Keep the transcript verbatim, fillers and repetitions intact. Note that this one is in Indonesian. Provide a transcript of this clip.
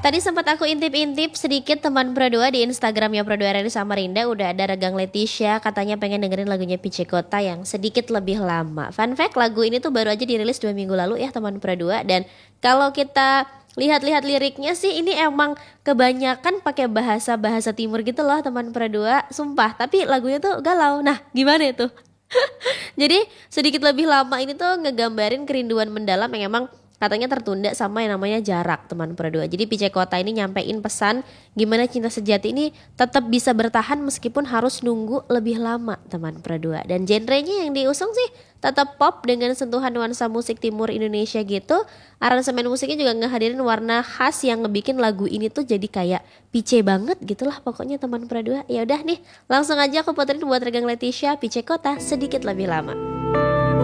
Tadi sempat aku intip-intip sedikit teman Pro dua di Instagramnya Pro dua Rary Samarinda. Udah ada Regang Leticia katanya pengen dengerin lagunya Pice Kota yang sedikit lebih lama. Fun fact, lagu ini tuh baru aja dirilis dua minggu lalu ya teman Pro dua. Dan kalau kita lihat-lihat liriknya sih ini emang kebanyakan pakai bahasa-bahasa timur gitu loh teman Pro dua. Sumpah, tapi lagunya tuh galau. Nah gimana itu? Jadi sedikit lebih lama ini tuh ngegambarin kerinduan mendalam yang emang katanya tertunda sama yang namanya jarak teman Pro dua. Jadi Pice Kota ini nyampein pesan gimana cinta sejati ini tetap bisa bertahan meskipun harus nunggu lebih lama teman Pro dua. Dan genrenya yang diusung sih tetap pop dengan sentuhan nuansa musik timur Indonesia gitu. Aransemen musiknya juga ngehadirin warna khas yang ngebikin lagu ini tuh jadi kayak Pice banget gitulah pokoknya teman Pro dua. Ya udah nih, langsung aja aku puterin buat Regang Leticia Pice Kota sedikit lebih lama.